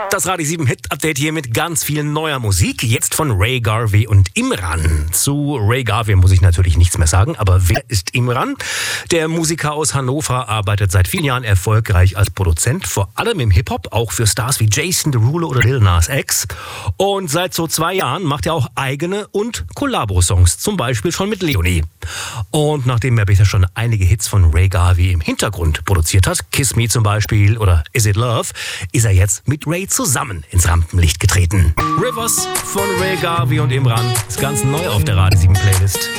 Das Radio 7 Hit Update hier mit ganz viel neuer Musik. Jetzt von Ray Garvey und Imran. Zu Ray Garvey muss ich natürlich nichts mehr sagen, aber wer ist Imran? Der Musiker aus Hannover arbeitet seit vielen Jahren erfolgreich als Produzent, vor allem im Hip-Hop, auch für Stars wie Jason Derulo oder Lil Nas X. Und seit so 2 Jahren macht er auch eigene und Kollabo-Songs, zum Beispiel schon mit Leonie. Und nachdem er bisher schon einige Hits von Ray Garvey im Hintergrund produziert hat, Kiss Me zum Beispiel oder Is It Love, ist er jetzt mit Ray zusammen ins Rampenlicht getreten. Rivers von Ray Garvey und Imran ist ganz neu auf der Radio 7 Playlist.